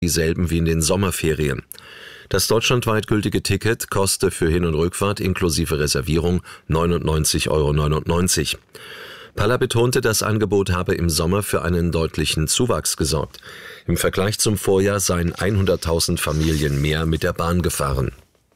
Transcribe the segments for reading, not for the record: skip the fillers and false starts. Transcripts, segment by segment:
dieselben wie in den Sommerferien. Das deutschlandweit gültige Ticket koste für Hin- und Rückfahrt inklusive Reservierung 99,99 €. Palla betonte, das Angebot habe im Sommer für einen deutlichen Zuwachs gesorgt. Im Vergleich zum Vorjahr seien 100.000 Familien mehr mit der Bahn gefahren.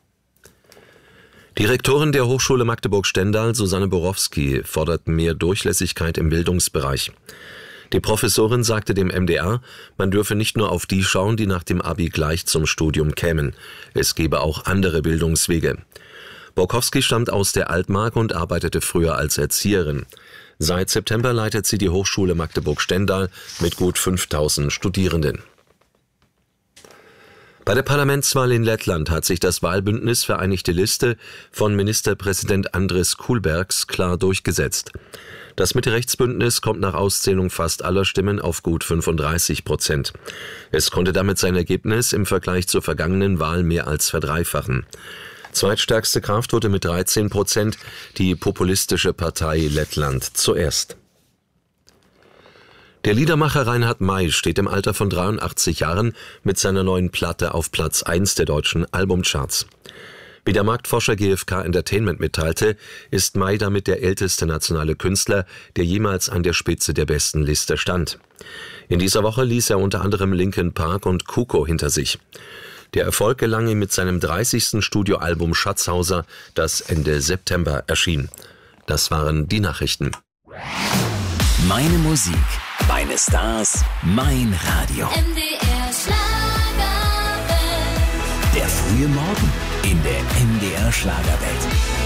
Die Rektorin der Hochschule Magdeburg-Stendal, Susanne Borowski, fordert mehr Durchlässigkeit im Bildungsbereich. Die Professorin sagte dem MDR, man dürfe nicht nur auf die schauen, die nach dem Abi gleich zum Studium kämen. Es gebe auch andere Bildungswege. Borkowski stammt aus der Altmark und arbeitete früher als Erzieherin. Seit September leitet sie die Hochschule Magdeburg-Stendal mit gut 5.000 Studierenden. Bei der Parlamentswahl in Lettland hat sich das Wahlbündnis Vereinigte Liste von Ministerpräsident Andris Kulbergs klar durchgesetzt. Das Mitte-Rechts-Bündnis kommt nach Auszählung fast aller Stimmen auf gut 35%. Es konnte damit sein Ergebnis im Vergleich zur vergangenen Wahl mehr als verdreifachen. Zweitstärkste Kraft wurde mit 13% die populistische Partei Lettland zuerst. Der Liedermacher Reinhard May steht im Alter von 83 Jahren mit seiner neuen Platte auf Platz 1 der deutschen Albumcharts. Wie der Marktforscher GfK Entertainment mitteilte, ist May damit der älteste nationale Künstler, der jemals an der Spitze der besten Liste stand. In dieser Woche ließ er unter anderem Linkin Park und Kuko hinter sich. Der Erfolg gelang ihm mit seinem 30. Studioalbum Schatzhauser, das Ende September erschien. Das waren die Nachrichten. Meine Musik, meine Stars, mein Radio. MDR Schlagerwelt. Der frühe Morgen in der MDR Schlagerwelt.